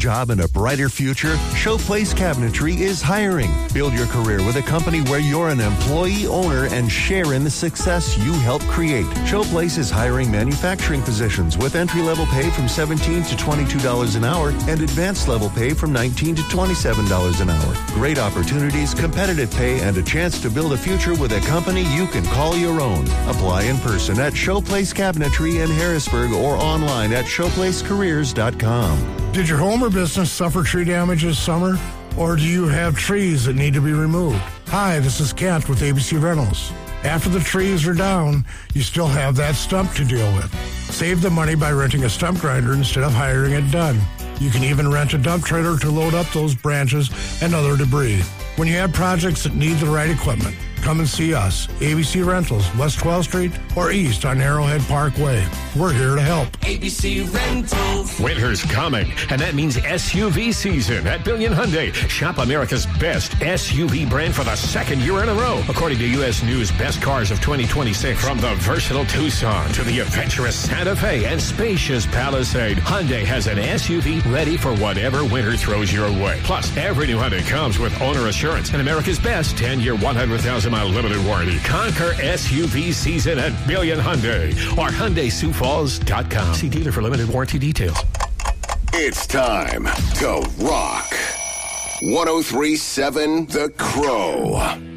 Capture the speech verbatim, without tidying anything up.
job and a brighter future? Showplace Cabinetry is hiring. Build your career with a company where you're an employee owner and share in the success you help create. Showplace is hiring manufacturing positions with entry-level pay from seventeen dollars to twenty-two dollars an hour and advanced level pay from nineteen dollars to twenty-seven dollars an hour. Great opportunities, competitive pay, and a chance to build a future with a company you can call your own. Apply in person at Showplace Cabinetry in Harrisburg or online at showplace careers dot com. Did your home or business suffer tree damage this summer? Or do you have trees that need to be removed? Hi, this is Kent with A B C Rentals. After the trees are down, you still have that stump to deal with. Save the money by renting a stump grinder instead of hiring it done. You can even rent a dump trailer to load up those branches and other debris. When you have projects that need the right equipment, come and see us. A B C Rentals, West twelfth Street or East on Arrowhead Parkway. We're here to help. A B C Rentals. Winter's coming, and that means S U V season at Billion Hyundai. Shop America's best S U V brand for the second year in a row. According to U S News Best Cars of twenty twenty-six, from the versatile Tucson to the adventurous Santa Fe and spacious Palisade, Hyundai has an S U V ready for whatever winter throws your way. Plus, every new Hyundai comes with owner assurance and America's best ten-year, one hundred thousand mile limited warranty. Conquer S U V season at Billion Hyundai or Hyundai Sioux Falls dot com. See dealer for limited warranty details. It's time to rock. one oh three point seven The Crow.